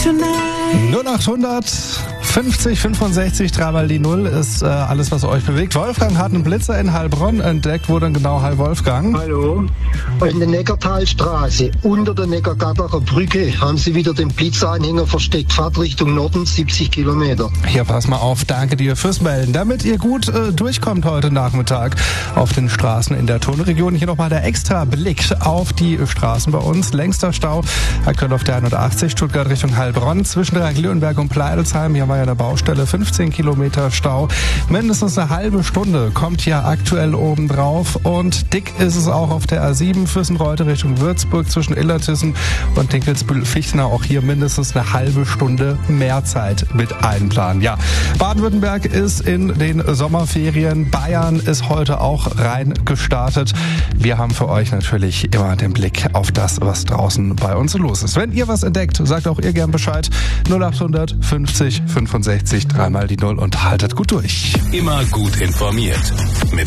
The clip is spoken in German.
0800 50 65 3 die 0 ist alles, was euch bewegt. Wolfgang hat einen Blitzer in Heilbronn entdeckt. Wo denn genau, Hi Wolfgang? Hallo. In der Neckartalstraße, unter der Neckargatterer Brücke, haben sie wieder den Blitzeranhänger versteckt. Fahrt Richtung Norden, 70 Kilometer. Hier, pass mal auf. Danke dir fürs Melden. Damit ihr gut durchkommt heute Nachmittag auf den Straßen in der Tonregion. Hier nochmal der extra Blick auf die Straßen bei uns. Längster Stau aktuell auf der 180 Stuttgart Richtung Heilbronn. Zwischen Dreieck-Leonberg und Pleidelsheim. Hier war ja eine Baustelle. 15 Kilometer Stau. Mindestens eine halbe Stunde kommt hier aktuell oben drauf. Und dick ist es auch auf der A7 Füssen-Reute Richtung Würzburg zwischen Illertissen und Dinkelsbühl-Fichtenau. Auch hier mindestens eine halbe Stunde mehr Zeit mit einplanen. Ja, Baden-Württemberg ist in den Sommerferien. Bayern ist heute auch rein gestartet. Wir haben für euch natürlich immer den Blick auf das, was draußen bei uns los ist. Wenn ihr was entdeckt, sagt auch ihr gern Bescheid. 0800 50 65 3 die 0 und haltet gut durch. Immer gut informiert. Mit